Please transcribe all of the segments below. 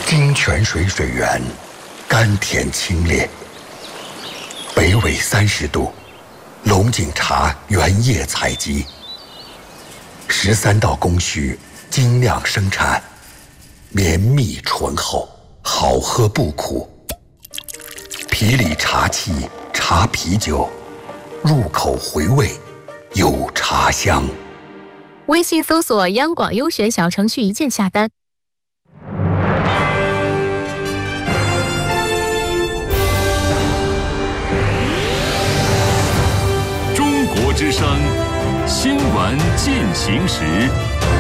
金泉水水源，甘甜清冽。北纬30度，龙井茶原叶采集，13道工序精酿生产，绵密醇厚，好喝不苦。皮里茶气，茶啤酒，入口回味，有茶香。 微信搜索央广优选小程序，一键下单。 中国之声新闻进行时。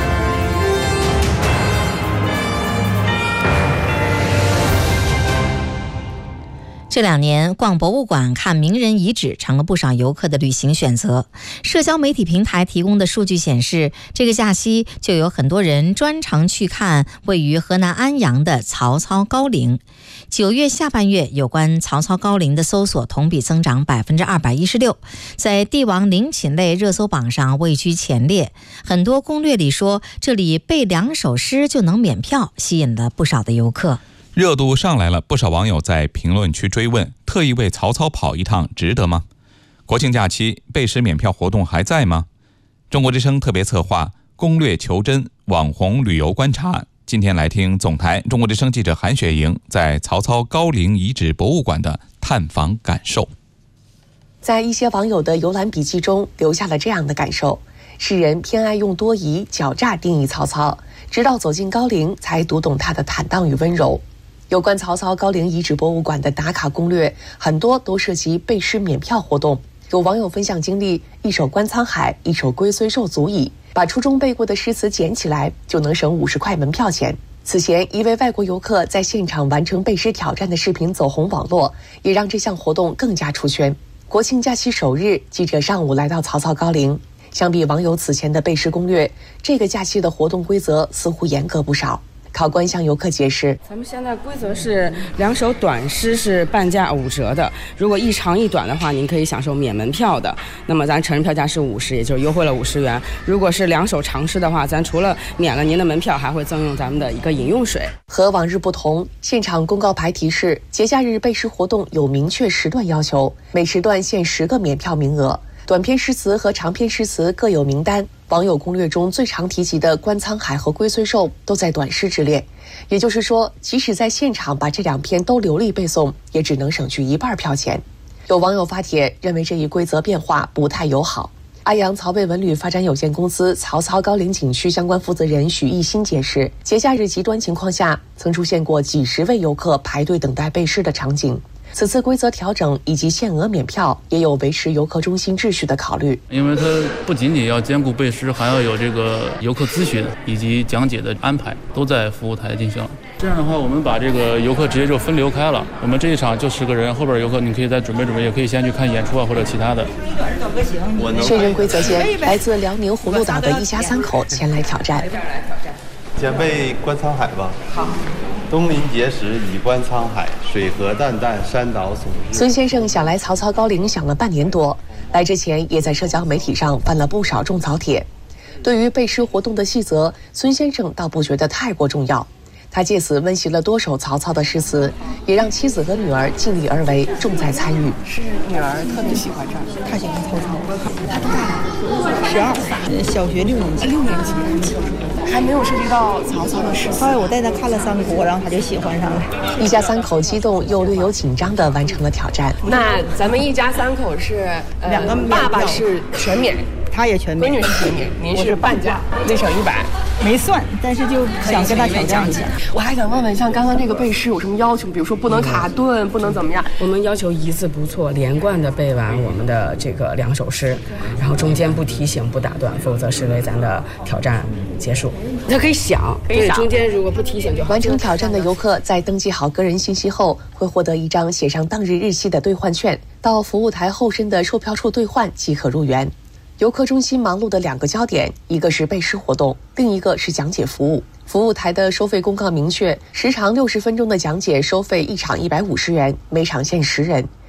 这2年，逛博物馆、看名人遗址成了不少游客的旅行选择。社交媒体平台提供的数据显示，这个假期就有很多人专程去看位于河南安阳的曹操高陵。9月下半月，有关曹操高陵的搜索同比增长216%，在帝王陵寝类热搜榜上位居前列。很多攻略里说，这里背2首诗就能免票，吸引了不少的游客。 热度上来了，不少网友在评论区追问：特意为曹操跑一趟值得吗？国庆假期背诗免票活动还在吗？中国之声特别策划攻略求真网红旅游观察，今天来听总台中国之声记者韩雪莹在曹操高陵遗址博物馆的探访感受。 在一些网友的游览笔记中留下了这样的感受：世人偏爱用多疑狡诈定义曹操，直到走进高陵才读懂他的坦荡与温柔。有关曹操高陵遗址博物馆的打卡攻略，很多都涉及背诗免票活动。有网友分享经历：一首《观沧海》，一首《龟虽寿》足矣，把初中背过的诗词捡起来，就能省50块门票钱。此前，一位外国游客在现场完成背诗挑战的视频走红网络，也让这项活动更加出圈。国庆假期首日，记者上午来到曹操高陵。相比网友此前的背诗攻略，这个假期的活动规则似乎严格不少。考官向游客解释， 咱们现在规则是2首短诗是半价5折的，如果一长一短的话，您可以享受免门票的。那么咱成人票价是50，也就是优惠了50元。如果是2首长诗的话，咱除了免了您的门票，还会赠用咱们的一个饮用水。 和往日不同，现场公告牌提示，节假日背诗活动有明确时段要求，每时段限10个免票名额。短篇诗词和长篇诗词各有名单，网友攻略中最常提及的《观沧海》和《龟虽寿》都在短诗之列。也就是说，即使在现场把这2篇都流利背诵，也只能省去1半票钱。有网友发帖认为这一规则变化不太友好。安阳曹魏文旅发展有限公司曹操高陵景区相关负责人许艺新解释，节假日极端情况下，曾出现过几十位游客排队等待背诗的场景。此次规则调整以及限额免票，也有维持游客中心秩序的考虑。 因为它不仅仅要兼顾背诗，还要有这个游客咨询以及讲解的安排，都在服务台进行。这样的话，我们把这个游客直接就分流开了。我们这一场就10个人，后边游客你可以再准备准备，也可以先去看演出啊或者其他的。 确认规则间，来自辽宁葫芦岛的一家3口前来挑战。 先背《观沧海》吧。好。东临碣石，以观沧海，水河淡淡，山岛耸日。 孙先生想来曹操高陵想了半年多，来之前也在社交媒体上翻了不少种草帖。对于背诗活动的细则，孙先生倒不觉得太过重要。他借此温习了多首曹操的诗词，也让妻子和女儿尽力而为，重在参与。 是女儿特别喜欢这儿，她喜欢曹操。她多大？12，小学6年级。6年级。还没有涉及到曹操的诗词。后来我带他看了《三国》，然后他就喜欢上了。 一家3口激动又略有紧张地完成了挑战。 那咱们一家3口是2个，爸爸是全免， 他也全免， 闺女是全免，您是半价，内省100， 没算，但是就想跟他挑战一下。 我还想问问，像刚刚这个背诗有什么要求？比如说不能卡顿，不能怎么样？ 我们要求一字不错，连贯地背完我们的这个2首诗，然后中间不提醒、不打断，否则视为咱的挑战结束。他可以想，对，中间如果不提醒就好。 完成挑战的游客在登记好个人信息后，会获得一张写上当日日期的兑换券，到服务台后身的售票处兑换即可入园。游客中心忙碌的2个焦点，一个是背诗活动，另一个是讲解服务。服务台的收费公告明确，时长60分钟的讲解收费1场150元，每场限10人。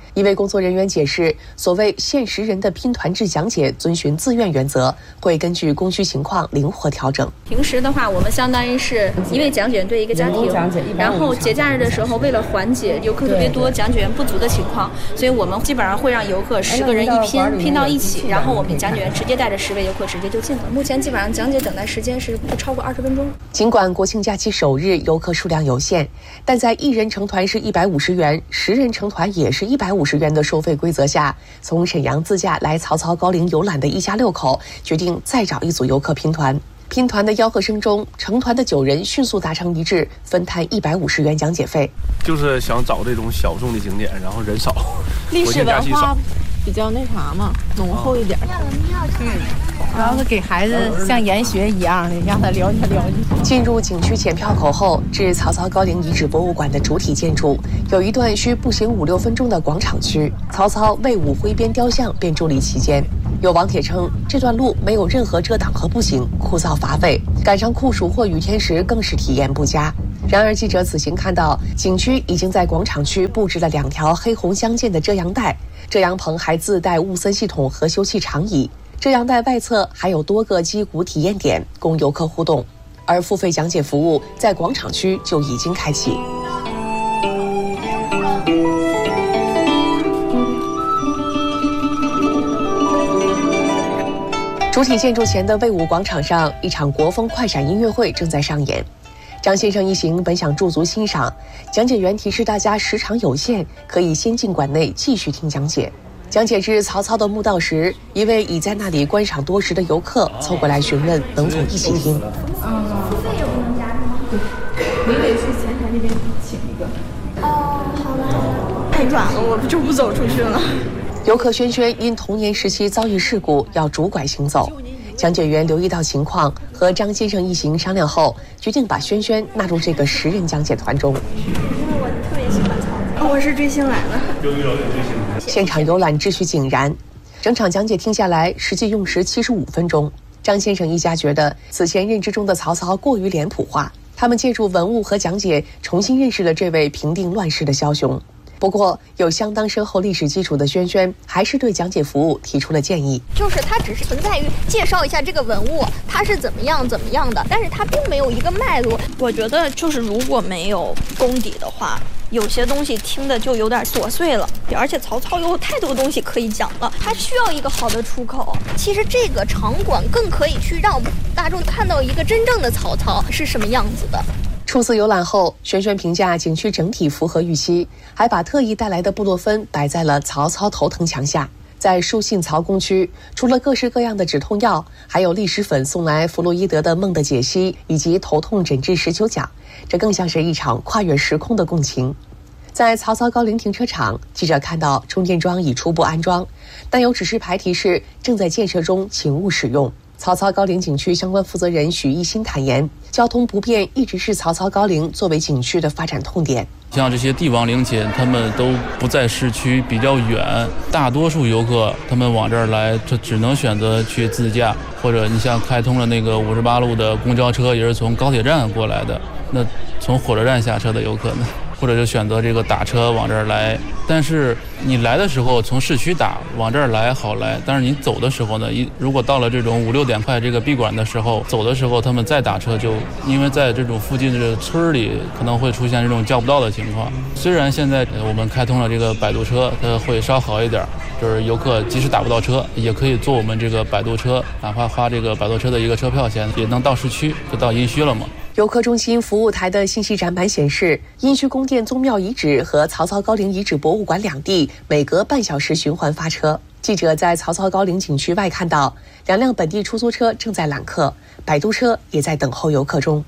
一位工作人员解释，所谓限10人的拼团制讲解遵循自愿原则，会根据供需情况灵活调整。 平时的话，我们相当于是一位讲解员对一个家庭，然后节假日的时候，为了缓解游客特别多、讲解员不足的情况，所以我们基本上会让游客10个人一拼到一起，然后我们讲解员直接带着10位游客直接就进了。目前基本上讲解等待时间是不超过20分钟。 尽管国庆假期首日游客数量有限，但在1人成团是150元，10人成团也是150元的收费规则下，从沈阳自驾来曹操高陵游览的一家6口决定再找一组游客拼团。拼团的吆喝声中，成团的9人迅速达成一致，分摊150元讲解费。 就是想找这种小众的景点，然后人少， 历史文化比较那啥嘛，浓厚一点。主要是给孩子像研学一样的，让他了解了解。 进入景区检票口后，至曹操高陵遗址博物馆的主体建筑有一段需步行5-6分钟的广场区，曹操魏武挥鞭雕像便伫立其间。有网帖称，这段路没有任何遮挡和步行，枯燥乏味，赶上酷暑或雨天时更是体验不佳。然而，记者此行看到，景区已经在广场区布置了2条黑红相间的遮阳带，遮阳棚还自带雾森系统和休憩长椅。遮阳带外侧还有多个击鼓体验点供游客互动，而付费讲解服务在广场区就已经开启。主体建筑前的魏武广场上，一场国风快闪音乐会正在上演。张先生一行本想驻足欣赏，讲解员提示大家时长有限，可以先进馆内继续听讲解。讲解至曹操的墓道时，一位已在那里观赏多时的游客凑过来询问能否一起听。 付费也不能加是吗？ 你得去前台那边请一个。 哦，好了。 太晚了，我就不走出去了。 游客轩轩因童年时期遭遇事故要拄拐行走，讲解员留意到情况，和张先生一行商量后，决定把轩轩纳入这个10人讲解团中。 因为我特别喜欢曹操，我是追星来的。 现场游览秩序井然，整场讲解听下来，实际用时75分钟。张先生一家觉得此前认知中的曹操过于脸谱化，他们借助文物和讲解重新认识了这位平定乱世的枭雄。不过，有相当深厚历史基础的轩轩还是对讲解服务提出了建议。 就是它只是存在于介绍一下这个文物它是怎么样的，但是它并没有一个脉络。 我觉得就是如果没有功底的话，有些东西听的就有点琐碎了，而且曹操有太多东西可以讲了，他需要一个好的出口。 其实这个场馆更可以去让大众看到一个真正的曹操是什么样子的。 初次游览后，轩轩评价景区整体符合预期，还把特意带来的布洛芬摆在了曹操头疼墙下。在书信曹公区，除了各式各样的止痛药，还有利湿粉送来弗洛伊德的梦的解析，以及头痛诊治19讲，这更像是一场跨越时空的共情。在曹操高陵停车场，记者看到充电桩已初步安装，但有指示牌提示正在建设中，请勿使用。曹操高陵景区相关负责人许一新坦言，交通不便一直是曹操高陵作为景区的发展痛点。 像这些帝王陵寝，他们都不在市区，比较远，大多数游客他们往这儿来，他只能选择去自驾，或者你像开通了那个58路的公交车，也是从高铁站过来的，那从火车站下车的游客呢，或者就选择这个打车往这儿来。但是你来的时候从市区打往这儿来好来，但是你走的时候呢，如果到了这种5-6点快这个闭馆的时候，走的时候他们再打车，就因为在这种附近的这个村里可能会出现这种叫不到的情况。虽然现在我们开通了这个摆渡车，它会稍好一点，就是游客即使打不到车，也可以坐我们这个摆渡车，哪怕花这个摆渡车的一个车票钱，也能到市区，就到殷墟了嘛。 游客中心服务台的信息展板显示，殷墟宫殿宗庙遗址和曹操高陵遗址博物馆两地每隔半小时循环发车。记者在曹操高陵景区外看到2辆本地出租车正在揽客，摆渡车也在等候游客中。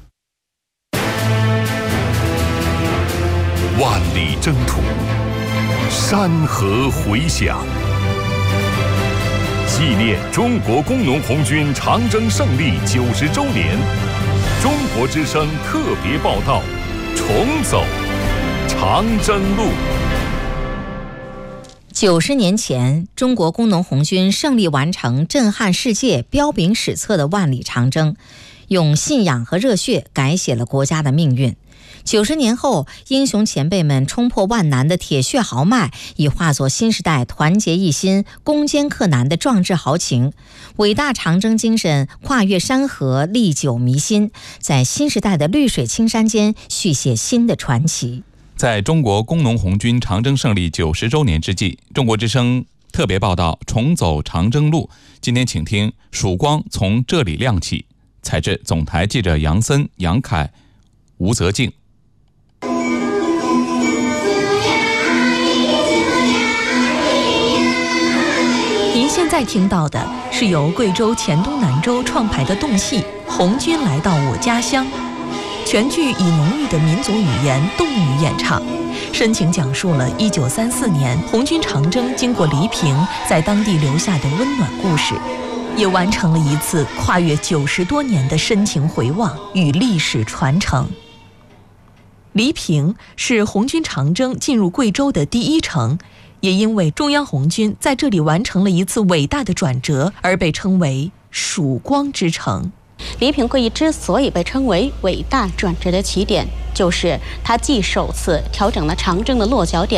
万里征途，山河回响，纪念中国工农红军长征胜利90周年。中国之声特别报道：重走长征路。 90年前，中国工农红军胜利完成震撼世界、彪炳史册的万里长征。 用信仰和热血改写了国家的命运。90年后，英雄前辈们冲破万难的铁血豪迈，已化作新时代团结一心、攻坚克难的壮志豪情。伟大长征精神跨越山河，历久弥新，在新时代的绿水青山间续写新的传奇。 在中国工农红军长征胜利90周年之际，中国之声特别报道重走长征路。今天请听曙光从这里亮起，采自总台记者杨森、杨凯、吴泽静。 您现在听到的是由贵州黔东南州创排的动戏《红军来到我家乡》，全剧以浓郁的民族语言动语演唱，深情讲述了1934年红军长征经过黎平在当地留下的温暖故事，也完成了一次跨越90多年的深情回望与历史传承。黎平是红军长征进入贵州的第一城，也因为中央红军在这里完成了一次伟大的转折，而被称为曙光之城。 黎平会议之所以被称为伟大转折的起点，就是它既首次调整了长征的落脚点，